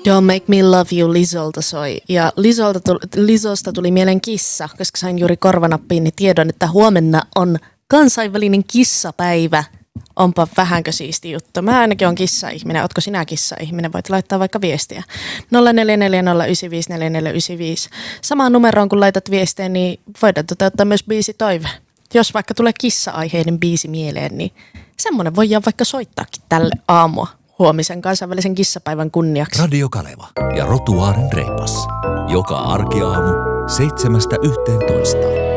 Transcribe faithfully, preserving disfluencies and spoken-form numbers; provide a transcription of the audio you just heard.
Joo, Make Me Love You Lizolta soi. Ja Lizolta tuli, Lizosta tuli mieleen kissa, koska sain juuri korvanappiin niin tiedon, että huomenna on kansainvälinen kissapäivä. Onpa vähänkö siisti juttu. Mä ainakin on kissa-ihminen. Ootko sinä kissa-ihminen? Voit laittaa vaikka viestiä. nolla neljä neljä nolla yhdeksän viisi neljä neljä yhdeksän viisi. Samaan numeroon kun laitat viestiä, niin voidaan toteuttaa myös biisitoive. Jos vaikka tulee kissa-aiheinen biisi mieleen, niin semmoinen voidaan vaikka soittaakin tälle aamua huomisen kansainvälisen kissapäivän kunniaksi. Radio Kaleva ja Rotuaaren reipas. Joka arkiaamu seitsemästä yhteentoista.